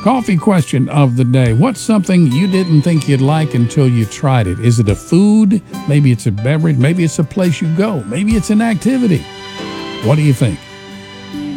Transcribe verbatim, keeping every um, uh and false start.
Coffee question of the day. What's something you didn't think you'd like until you tried it? Is it a food? Maybe it's a beverage. Maybe it's a place you go. Maybe it's an activity. What do you think?